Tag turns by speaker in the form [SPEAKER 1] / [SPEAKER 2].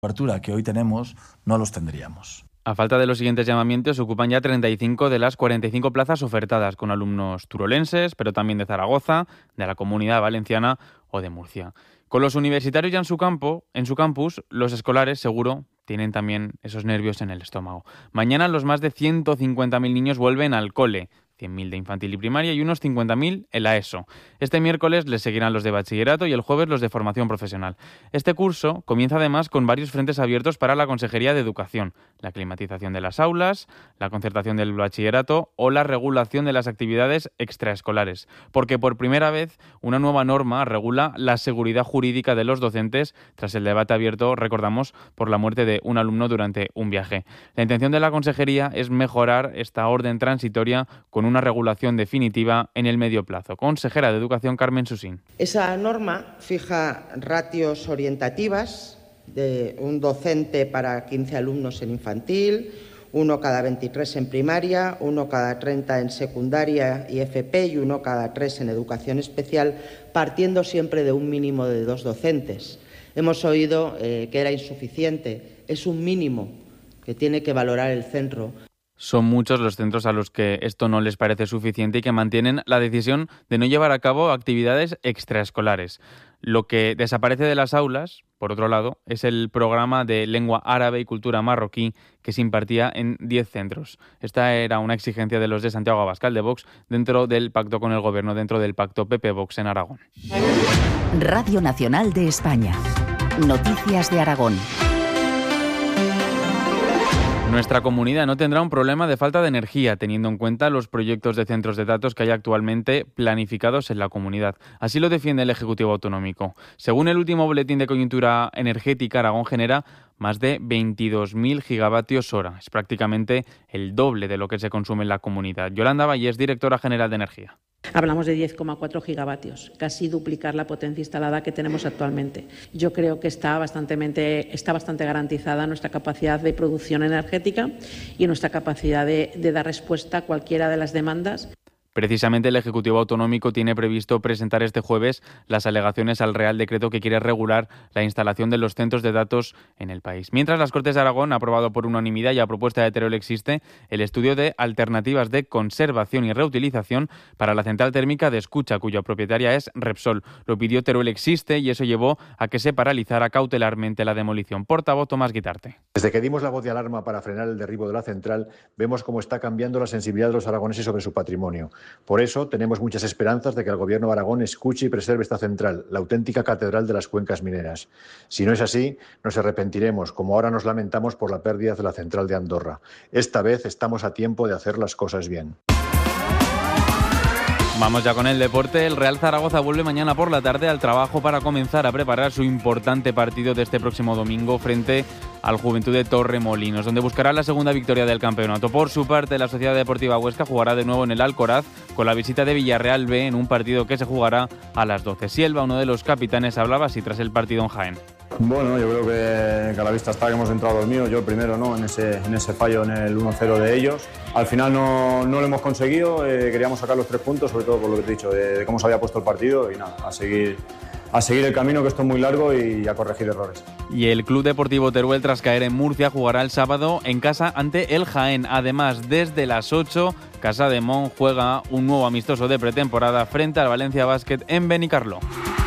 [SPEAKER 1] cobertura que hoy tenemos, no los tendríamos.
[SPEAKER 2] A falta de los siguientes llamamientos, ocupan ya 35 de las 45 plazas ofertadas, con alumnos turolenses, pero también de Zaragoza, de la Comunidad Valenciana o de Murcia. Con los universitarios ya en su campus, los escolares seguro tienen también esos nervios en el estómago. Mañana los más de 150.000 niños vuelven al cole, 100.000 de infantil y primaria y unos 50.000 en la ESO. Este miércoles les seguirán los de bachillerato y el jueves los de formación profesional. Este curso comienza además con varios frentes abiertos para la Consejería de Educación: la climatización de las aulas, la concertación del bachillerato o la regulación de las actividades extraescolares. Porque por primera vez una nueva norma regula la seguridad jurídica de los docentes tras el debate abierto, recordamos, por la muerte de un alumno durante un viaje. La intención de la Consejería es mejorar esta orden transitoria con una regulación definitiva en el medio plazo. Consejera de Educación, Carmen Susín.
[SPEAKER 3] Esa norma fija ratios orientativas de un docente para 15 alumnos en infantil, 1 cada 23 en primaria, 1 cada 30 en secundaria y FP y 1 cada 3 en educación especial, partiendo siempre de un mínimo de 2 docentes. Hemos oído que era insuficiente. Es un mínimo que tiene que valorar el centro.
[SPEAKER 2] Son muchos los centros a los que esto no les parece suficiente y que mantienen la decisión de no llevar a cabo actividades extraescolares. Lo que desaparece de las aulas, por otro lado, es el programa de lengua árabe y cultura marroquí que se impartía en 10 centros. Esta era una exigencia de los de Santiago Abascal de Vox dentro del pacto con el Gobierno, dentro del pacto PP-Vox en Aragón.
[SPEAKER 4] Radio Nacional de España. Noticias de Aragón.
[SPEAKER 2] Nuestra comunidad no tendrá un problema de falta de energía, teniendo en cuenta los proyectos de centros de datos que hay actualmente planificados en la comunidad. Así lo defiende el Ejecutivo Autonómico. Según el último boletín de coyuntura energética, Aragón genera más de 22.000 gigavatios hora. Es prácticamente el doble de lo que se consume en la comunidad. Yolanda Valle es directora general de Energía.
[SPEAKER 5] Hablamos de 10,4 gigavatios, casi duplicar la potencia instalada que tenemos actualmente. Yo creo que está bastante garantizada nuestra capacidad de producción energética y nuestra capacidad de dar respuesta a cualquiera de las demandas.
[SPEAKER 2] Precisamente el Ejecutivo Autonómico tiene previsto presentar este jueves las alegaciones al Real Decreto que quiere regular la instalación de los centros de datos en el país. Mientras, las Cortes de Aragón ha aprobado por unanimidad y a propuesta de Teruel Existe el estudio de alternativas de conservación y reutilización para la central térmica de Escucha, cuya propietaria es Repsol. Lo pidió Teruel Existe y eso llevó a que se paralizara cautelarmente la demolición. Portavoz Tomás Guitarte.
[SPEAKER 6] Desde que dimos la voz de alarma para frenar el derribo de la central, vemos cómo está cambiando la sensibilidad de los aragoneses sobre su patrimonio. Por eso tenemos muchas esperanzas de que el Gobierno de Aragón escuche y preserve esta central, la auténtica catedral de las cuencas mineras. Si no es así, nos arrepentiremos, como ahora nos lamentamos por la pérdida de la central de Andorra. Esta vez estamos a tiempo de hacer las cosas bien.
[SPEAKER 2] Vamos ya con el deporte. El Real Zaragoza vuelve mañana por la tarde al trabajo para comenzar a preparar su importante partido de este próximo domingo frente al Juventud de Torremolinos, donde buscará la segunda victoria del campeonato. Por su parte, la Sociedad Deportiva Huesca jugará de nuevo en el Alcoraz con la visita de Villarreal B en un partido que se jugará a las 12. Sielva, uno de los capitanes, hablaba así tras el partido en Jaén.
[SPEAKER 7] Bueno, yo creo que a la vista está que hemos entrado dormidos. Yo primero no en ese fallo en el 1-0 de ellos. Al final no lo hemos conseguido, queríamos sacar los 3 puntos, sobre todo por lo que te he dicho, de cómo se había puesto el partido y nada, a seguir el camino, que esto es muy largo, y a corregir errores.
[SPEAKER 2] Y el Club Deportivo Teruel, tras caer en Murcia, jugará el sábado en casa ante el Jaén. Además, desde las 8, Casa de Mon juega un nuevo amistoso de pretemporada frente al Valencia Basket en Benicarló.